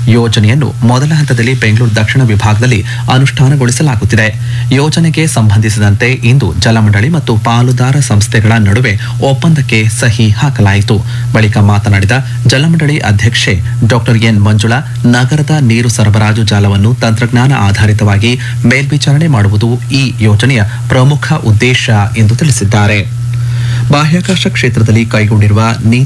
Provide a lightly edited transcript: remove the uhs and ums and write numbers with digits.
ಯೋಜನೆಯನ್ನು ಮೊದಲ ಹಂತದಲ್ಲಿ ಬೆಂಗಳೂರು ದಕ್ಷಿಣ ವಿಭಾಗದಲ್ಲಿ ಅನುಷ್ಠಾನಗೊಳಿಸಲಾಗುತ್ತಿದೆ. ಯೋಜನೆಗೆ ಸಂಬಂಧಿಸಿದಂತೆ ಇಂದು ಜಲಮಂಡಳಿ ಮತ್ತು ಪಾಲುದಾರ ಸಂಸ್ಥೆಗಳ ನಡುವೆ ಒಪ್ಪಂದಕ್ಕೆ ಸಹಿ ಹಾಕಲಾಯಿತು. ಬಳಿಕ ಮಾತನಾಡಿದ ಜಲಮಂಡಳಿ ಅಧ್ಯಕ್ಷೆ ಡಾಕ್ಟರ್ ಎನ್ ಮಂಜುಳಾ, ನಗರದ ನೀರು ಸರಬರಾಜು ಜಾಲವನ್ನು ತಂತ್ರಜ್ಞಾನ ಆಧಾರಿತವಾಗಿ ಮೇಲ್ವಿಚಾರಣೆ ಮಾಡುವುದು ಈ ಯೋಜನೆಯ ಪ್ರಮುಖ ಉದ್ದೇಶ ಎಂದು ತಿಳಿಸಿದ್ದಾರೆ. ಬಾಹ್ಯಾಕಾಶ ಕ್ಷೇತ್ರದಲ್ಲಿ ಕೈಗೊಂಡಿರುವ ನೀತಿ